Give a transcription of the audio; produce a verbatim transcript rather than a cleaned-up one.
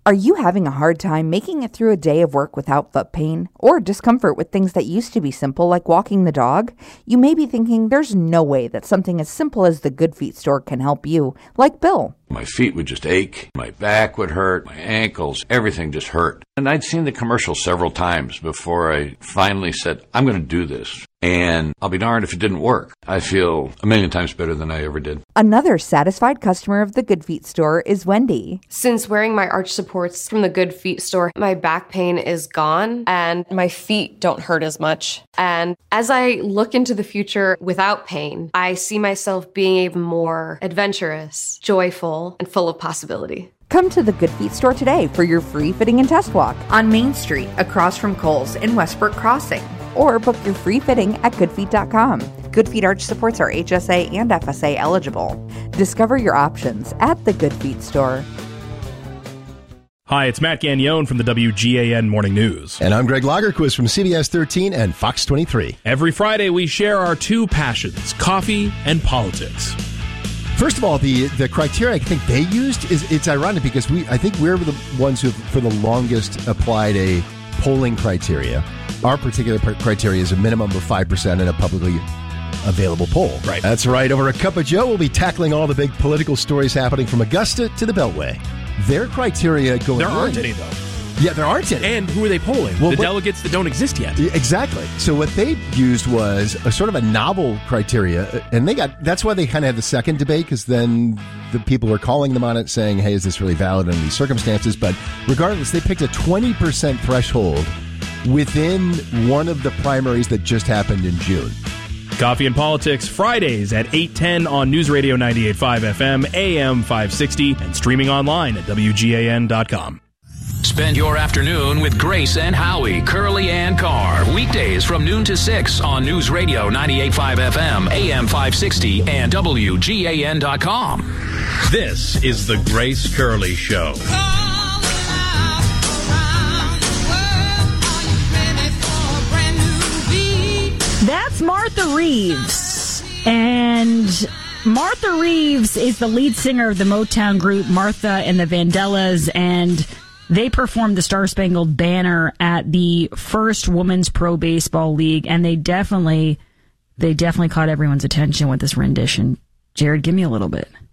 Are you having a hard time making it through a day of work without foot pain or discomfort with things that used to be simple like walking the dog? You may be thinking there's no way that something as simple as the Good Feet store can help you, like Bill. My feet would just ache, my back would hurt, my ankles, everything just hurt. And I'd seen the commercial several times before I finally said, I'm going to do this. And I'll be darned if it didn't work. I feel a million times better than I ever did. Another satisfied customer of the Good Feet store is Wendy. Since wearing my arch supports from the Good Feet store, my back pain is gone and my feet don't hurt as much. And as I look into the future without pain, I see myself being even more adventurous, joyful, and full of possibility. Come to the Good Feet store today for your free fitting and test walk on Main Street across from Kohl's in Westbrook Crossing. Or book your free fitting at good feet dot com. Good Feet arch supports are H S A and F S A eligible. Discover your options at the Good Feet store. Hi, it's Matt Gagnone from the W G A N Morning News. And I'm Greg Lagerquist from C B S thirteen and Fox twenty-three. Every Friday, we share our two passions, coffee and politics. First of all, the, the criteria I think they used is it's ironic because we I think we're the ones who for the longest applied a polling criteria. Our particular criteria is a minimum of five percent in a publicly available poll. Right. That's right. Over a cup of Joe, we'll be tackling all the big political stories happening from Augusta to the Beltway. Their criteria going There aren't in, any, though. Yeah, there aren't any. And who are they polling? Well, the what, delegates that don't exist yet. Exactly. So what they used was a sort of a novel criteria, and they got that's why they kind of had the second debate, because then the people were calling them on it saying, hey, is this really valid under these circumstances? But regardless, they picked a twenty percent threshold within one of the primaries that just happened in June. Coffee and Politics, Fridays at eight ten on News Radio ninety-eight point five F M, A M five sixty, and streaming online at W G A N dot com. Spend your afternoon with Grace and Howie, Curly and Carr. Weekdays from noon to six on News Radio ninety-eight point five F M, A M five sixty, and W G A N dot com. This is the Grace Curley Show. That's Martha Reeves. And Martha Reeves is the lead singer of the Motown group Martha and the Vandellas, and they performed the Star Spangled Banner at the first Women's Pro Baseball League, and they definitely, they definitely caught everyone's attention with this rendition. Jared, give me a little bit.